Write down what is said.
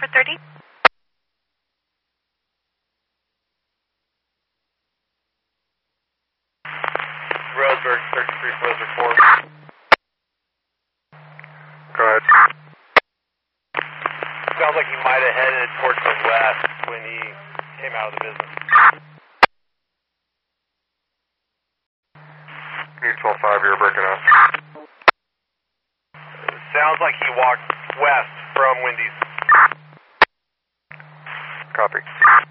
for 30. Roseburg, 33 Roseburg 4. Go ahead. Sounds like he might have headed towards the west when he came out of the business. Need 12-5, you're breaking up. Sounds like he walked west from Wendy's. Copy.